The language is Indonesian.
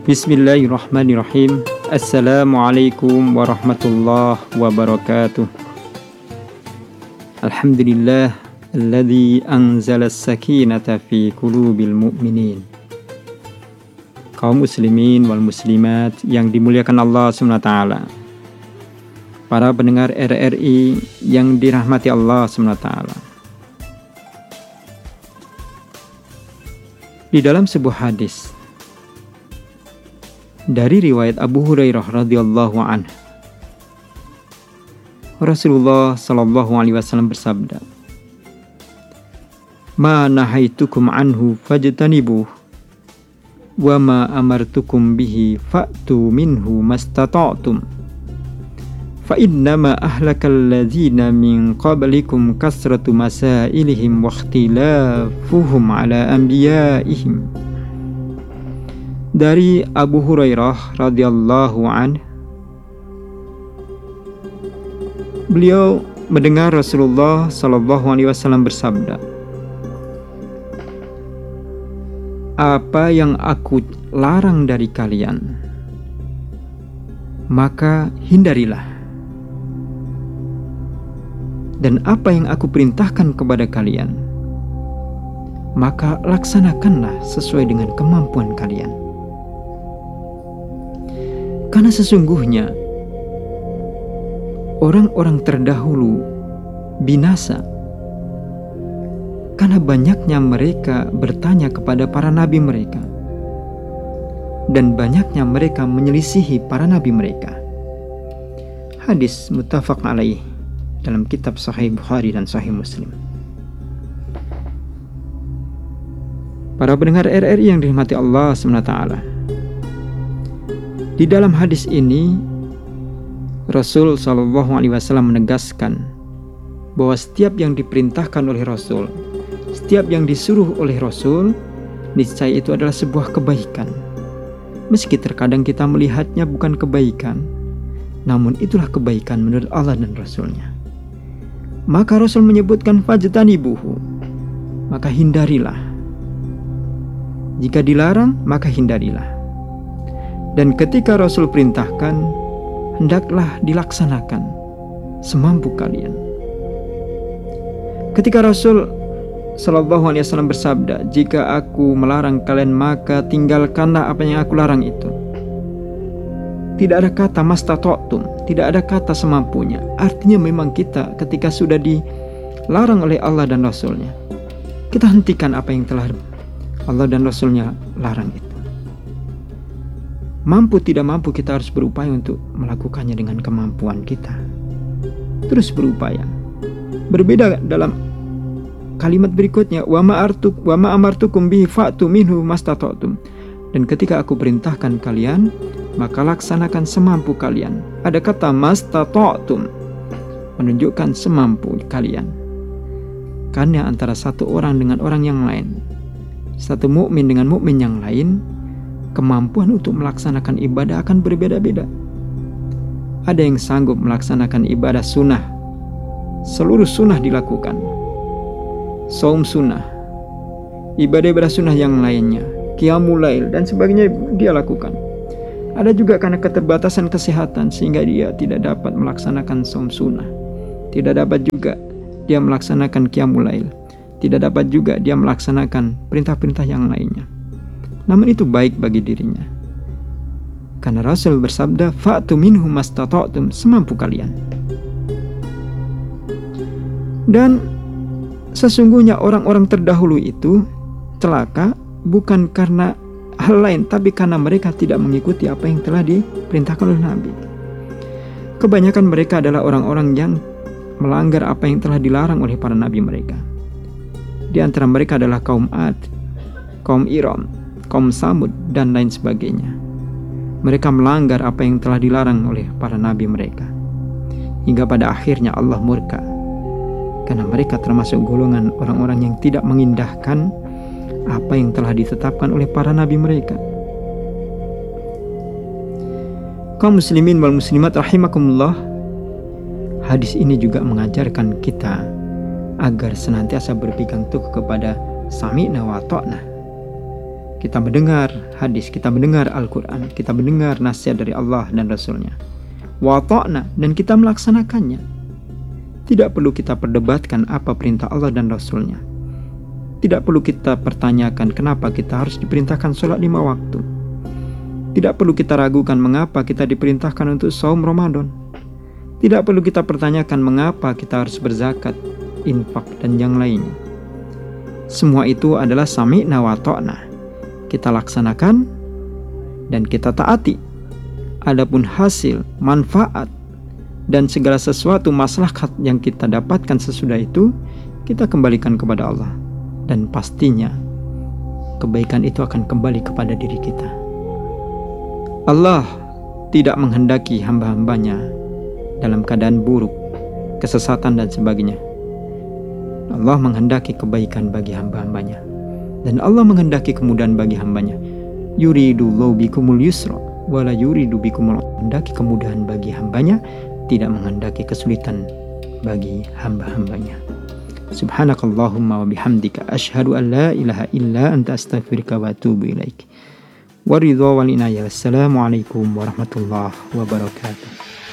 Bismillahirrahmanirrahim. Assalamualaikum warahmatullahi wabarakatuh. Alhamdulillah alladzi anzala as-sakinata fi qulubil mu'minin. Kaum muslimin wal muslimat yang dimuliakan Allah SWT, para pendengar RRI yang dirahmati Allah SWT. Di dalam sebuah hadis dari riwayat Abu Hurairah radhiyallahu anhu, Rasulullah sallallahu alaihi wasallam bersabda, "Ma nahaitukum anhu fajtanibuh, wa ma amartukum bihi fa'tu minhu mastata'tum. Fa innama ahlakal ladzina min qablikum kasratu masailihim wa ikhtilafuhum ala anbiya'ihim." Dari Abu Hurairah radhiyallahu anhu, beliau mendengar Rasulullah sallallahu alaihi wasallam bersabda, "Apa yang aku larang dari kalian, maka hindarilah. Dan apa yang aku perintahkan kepada kalian, maka laksanakanlah sesuai dengan kemampuan kalian. Karena sesungguhnya orang-orang terdahulu binasa karena banyaknya mereka bertanya kepada para nabi mereka, dan banyaknya mereka menyelisihi para nabi mereka." Hadis muttafaq alaih dalam kitab Sahih Bukhari dan Sahih Muslim. Para pendengar RRI yang dirahmati Allah SWT, di dalam hadis ini Rasul Shallallahu Alaihi Wasallam menegaskan bahwa setiap yang diperintahkan oleh Rasul, setiap yang disuruh oleh Rasul, niscaya itu adalah sebuah kebaikan. Meski terkadang kita melihatnya bukan kebaikan, namun itulah kebaikan menurut Allah dan Rasulnya. Maka Rasul menyebutkan fajtanibuhu, maka hindarilah. Jika dilarang, maka hindarilah. Dan ketika Rasul perintahkan, hendaklah dilaksanakan semampu kalian. Ketika Rasul Sallallahu Alaihi Wasallam bersabda, "Jika aku melarang kalian, maka tinggalkanlah apa yang aku larang itu." Tidak ada kata mastata'tum, tidak ada kata semampunya. Artinya memang kita ketika sudah dilarang oleh Allah dan Rasulnya, kita hentikan apa yang telah Allah dan Rasulnya larang itu. Mampu tidak mampu, kita harus berupaya untuk melakukannya dengan kemampuan kita. Terus berupaya. Berbeda dalam kalimat berikutnya, wa ma amartukum bihi fa'tu minhu mastata'tum. Dan ketika aku perintahkan kalian, maka laksanakan semampu kalian. Ada kata mastata'tum, menunjukkan semampu kalian. Karena antara satu orang dengan orang yang lain, satu mukmin dengan mukmin yang lain, kemampuan untuk melaksanakan ibadah akan berbeda-beda. Ada yang sanggup melaksanakan ibadah sunnah, seluruh sunnah dilakukan, saum sunnah, ibadah-ibadah sunnah yang lainnya, qiyamul lail dan sebagainya dia lakukan. Ada juga karena keterbatasan kesehatan sehingga dia tidak dapat melaksanakan saum sunnah, tidak dapat juga dia melaksanakan qiyamul lail, tidak dapat juga dia melaksanakan perintah-perintah yang lainnya. Namun itu baik bagi dirinya, karena Rasul bersabda, "Fa'tu minhu mastata'tum," semampu kalian. Dan sesungguhnya orang-orang terdahulu itu celaka bukan karena hal lain, tapi karena mereka tidak mengikuti apa yang telah diperintahkan oleh Nabi. Kebanyakan mereka adalah orang-orang yang melanggar apa yang telah dilarang oleh para nabi mereka. Di antara mereka adalah kaum Ad, kaum Iram, kaum Samud, dan lain sebagainya. Mereka melanggar apa yang telah dilarang oleh para nabi mereka, hingga pada akhirnya Allah murka, karena mereka termasuk golongan orang-orang yang tidak mengindahkan apa yang telah ditetapkan oleh para nabi mereka. Kaum muslimin wal muslimat rahimakumullah, hadis ini juga mengajarkan kita agar senantiasa berpegang teguh kepada sami'na wa ta'na. Kita mendengar hadis, kita mendengar Al-Quran, kita mendengar nasihat dari Allah dan Rasulnya. Wa ta'na, dan kita melaksanakannya. Tidak perlu kita perdebatkan apa perintah Allah dan Rasulnya. Tidak perlu kita pertanyakan kenapa kita harus diperintahkan sholat 5 waktu. Tidak perlu kita ragukan mengapa kita diperintahkan untuk saum Ramadan. Tidak perlu kita pertanyakan mengapa kita harus berzakat, infak, dan yang lainnya. Semua itu adalah sami'na wa ta'na. Kita laksanakan dan kita taati. Adapun hasil, manfaat, dan segala sesuatu maslahat yang kita dapatkan sesudah itu, kita kembalikan kepada Allah. Dan pastinya kebaikan itu akan kembali kepada diri kita. Allah tidak menghendaki hamba-hambanya dalam keadaan buruk, kesesatan dan sebagainya. Allah menghendaki kebaikan bagi hamba-hambanya. Dan Allah menghendaki kemudahan bagi hambanya. Yuridullahu bikumul yusra wala yuridu bikumul usra. Menghendaki kemudahan bagi hambanya, tidak menghendaki kesulitan bagi hamba-hambanya. Subhanakallahumma wa bihamdika asyhadu an la ilaha illa anta astaghfiruka wa atubu ilaik. Waridha wal inayah. Assalamualaikum warahmatullahi wabarakatuh.